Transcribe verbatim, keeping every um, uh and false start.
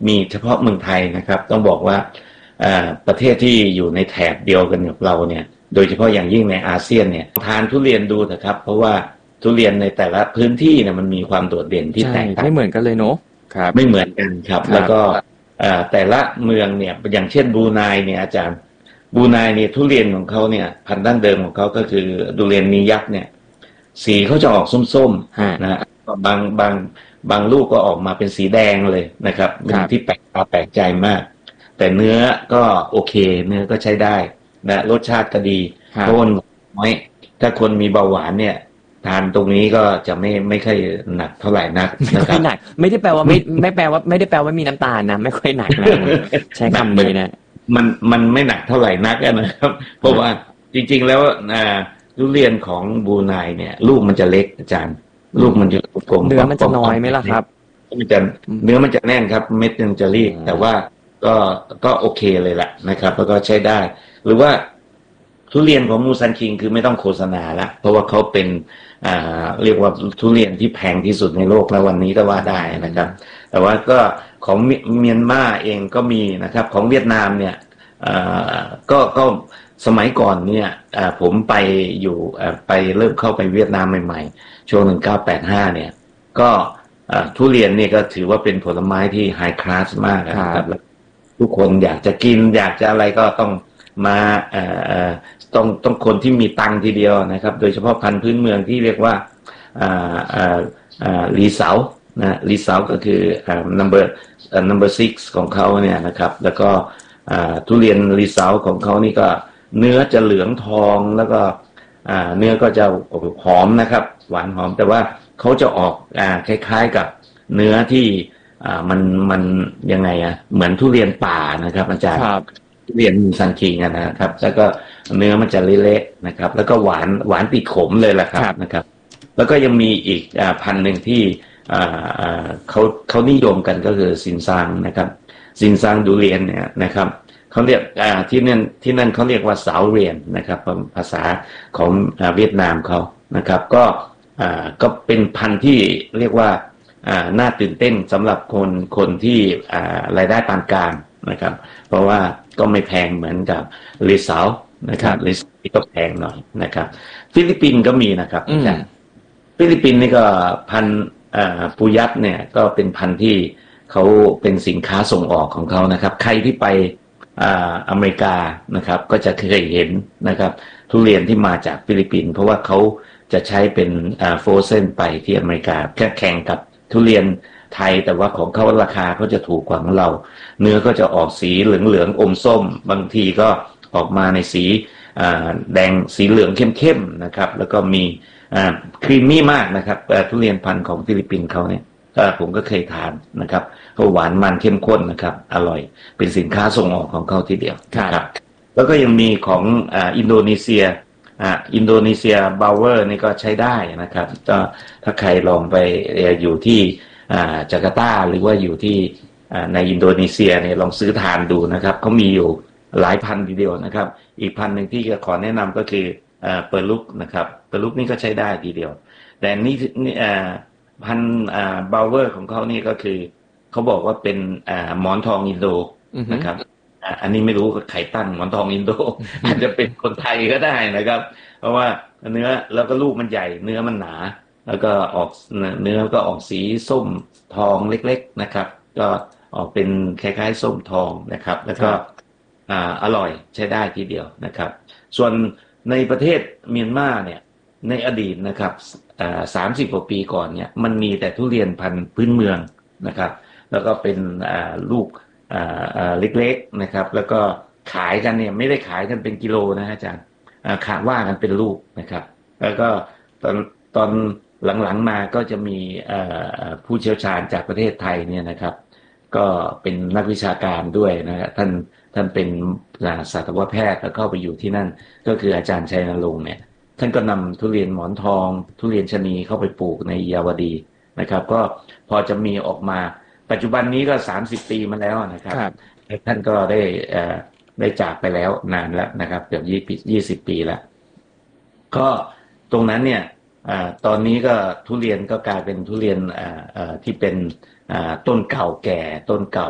มีเฉพาะเมืองไทยนะครับต้องบอกว่าประเทศที่อยู่ในแถบเดียวกันกับเราเนี่ยโดยเฉพาะอย่างยิ่งในอาเซียนเนี่ยทานทุเรียนดูเถอะครับเพราะว่าทุเรียนในแต่ละพื้นที่เนี่ยมันมีความโดดเด่นที่แตกต่างไม่เหมือนกันเลยเนาะครับไม่เหมือนกันครับแล้วก็แต่ละเมืองเนี่ยอย่างเช่นบรูไนเนี่ยอาจารย์บรูไนเนี่ยทุเรียนของเขาเนี่ยพันธุ์ดั้งเดิมของเขาก็คือทุเรียนมียักษ์เนี่ยสีเขาจะออกส้มๆนะบางบางบางลูกก็ออกมาเป็นสีแดงเลยนะครับเป็นที่แปลกตาแปลกใจมากแต่เนื้อก็โอเคเนื้อก็ใช้ได้นะรสชาติก็ดีเพราะว่าน้อยถ้าคนมีเบาหวานเนี่ยทานตรงนี้ก็จะไม่ไม่ค่อยหนักเท่าไหร่นักนะครับไม่หนักไม่ได้แปลว่าไม่ไม่แปลว่าไม่ได้แปลว่ามีน้ำตาลนะไม่ค่อยหนักนะใช้คำนี้นะมันมันไม่หนักเท่าไหร่นักนะครับเพราะว่าจริงๆแล้วทุเรียนของบรูไนเนี่ยลูกมันจะเล็กอาจารย์ลูกมันจะกลมเนื้อมันจะน้อยไหมล่ะครับมันจะเนื้อมันจะแน่นครับเม็ดมันจะรีบแต่ว่าก็ก็โอเคเลยแหละนะครับแล้วก็ใช้ได้หรือว่าทุเรียนของมูซันคิงคือไม่ต้องโฆษณาละเพราะว่าเขาเป็นอ่าเรียกว่าทุเรียนที่แพงที่สุดในโลกแล้ววันนี้ก็ว่าได้นะครับแต่ว่าก็ของเมียนมาเองก็มีนะครับของเวียดนามเนี่ยอ่าก็ก็สมัยก่อนเนี่ยอ่าผมไปอยู่อ่าไปเริ่มเข้าไปเวียดนามใหม่ๆช่วงหนึ่งเก้าแปดห้าเนี่ยก็อ่าทุเรียนเนี่ยก็ถือว่าเป็นผลไม้ที่ไฮคลาสมากนะครับทุกคนอยากจะกินอยากจะอะไรก็ต้องมาเอ่อต้องต้องคนที่มีตังทีเดียวนะครับโดยเฉพาะพันธุ์พื้นเมืองที่เรียกว่าอ่าอ่าอ่าลีเสานะลีเสาก็คืออ่า number number six ของเขาเนี่ยนะครับแล้วก็อ่าทุเรียนลีเสาของเขานี่ก็เนื้อจะเหลืองทองแล้วก็อ่าเนื้อก็จะหอมนะครับหวานหอมแต่ว่าเขาจะออกอ่าคล้ายๆกับเนื้อที่อ่ามันมันยังไงอะเหมือนทุเรียนป่านะครับอาจารย์ทุเรียนซันคิงนะครับแล้วก็เนื้อมันจะเละๆนะครับแล้วก็หวานหวานติดขมเลยแหละครับนะครับแล้วก็ยังมีอีกอ่าพันธุ์หนึ่งที่อ่าอ่าเขาเขานิยมกันก็คือซินซังนะครับซินซังดูเรียนเนี่ยนะครับเขาเรียกอ่าที่นั่นที่นั่นเขาเรียกว่าสาวเรียนนะครับภาษาของอ่าเวียดนามเขานะครับก็อ่าก็เป็นพันธุ์ที่เรียกว่าอ่าน่าตื่นเต้นสำหรับคนคนที่อ่ารายได้ปานกลางนะครับเพราะว่าก็ไม่แพงเหมือนกับลิซาวนะครับลิซาวก็แพงหน่อยนะครับฟิลิปปินส์ก็มีนะครับอาจารย์ฟิลิปปินส์นี่ก็พันธุ์อ่าปูยัตเนี่ยก็เป็นพันธุ์ที่เขาเป็นสินค้าส่งออกของเขานะครับใครที่ไปอ่าอเมริกานะครับก็จะเคยเห็นนะครับทุเรียนที่มาจากฟิลิปปินส์เพราะว่าเขาจะใช้เป็นอ่าโฟรเซนไปที่อเมริกาแค่แข่งกับทุเรียนไทยแต่ว่าของเขาราคาเขาจะถูกกว่าของเราเนื้อก็จะออกสีเหลืองๆอมส้มบางทีก็ออกมาในสีแดงสีเหลืองเข้มๆนะครับแล้วก็มีครีมมี่มากนะครับทุเรียนพันธุ์ของฟิลิปปินส์เขาเนี่ยผมก็เคยทานนะครับเขาหวานมันเข้มข้นนะครับอร่อยเป็นสินค้าส่งออกของเขาทีเดียวครับแล้วก็ยังมีของอินโดนีเซียอินโดนีเซียบาวเวอร์นี่ก็ใช้ได้นะครับก็ถ้าใครลองไปอยู่ที่จาการ์ตาหรือว่าอยู่ที่ในอินโดนีเซียเนี่ยลองซื้อทานดูนะครับเขามีอยู่หลายพันทีเดียวนะครับอีกพันหนึ่งที่จะขอแนะนำก็คือเปอร์ลุกนะครับเปอร์ลุกนี่ก็ใช้ได้ทีเดียวแต่นี่พันบาวเวอร์ของเขานี่ก็คือเขาบอกว่าเป็นหมอนทองอินโดนะครับอันนี้ไม่รู้ใครตั้งหมอนทองอินโด อาจจะเป็นคนไทยก็ได้นะครับเพราะว่าเนื้อแล้วก็ลูกมันใหญ่เนื้อมันหนาแล้วก็ออกเนื้อก็ออกสีส้มทองเล็กๆนะครับก็ออกเป็นคล้ายๆส้มทองนะครับแล้วก็อ่าอร่อยใช้ได้ทีเดียวนะครับส่วนในประเทศเมียนมาเนี่ยในอดีตนะครับอ่าสามสิบกว่าปีก่อนเนี่ยมันมีแต่ทุเรียนพันธุ์พื้นเมืองนะครับแล้วก็เป็นอ่าลูกอ่าอ่าเล็กๆนะครับแล้วก็ขายกันเนี่ยไม่ได้ขายกันเป็นกิโลนะอาจารย์อ่าขาว่ากันเป็นลูกนะครับแล้วก็ตอนตอนหลังๆมาก็จะมีผู้เชี่ยวชาญจากประเทศไทยเนี่ยนะครับก็เป็นนักวิชาการด้วยนะท่านท่านเป็นสัตวแพทย์แล้วเข้าไปอยู่ที่นั่นก็คืออาจารย์ชัยนรงค์เนี่ยท่านก็นำทุเรียนหมอนทองทุเรียนชะนีเข้าไปปลูกในยาวดีนะครับก็พอจะมีออกมาปัจจุบันนี้ก็สามสิบปีมาแล้วนะครับท่านก็ได้ได้จากไปแล้วนานแล้วนะครับเกือบยี่สิบปีแล้วก็ตรงนั้นเนี่ยอ่าตอนนี้ก็ทุเรียนก็กลายเป็นทุเรียนอ่าอ่าที่เป็นอ่าต้นเก่าแก่ต้นเก่า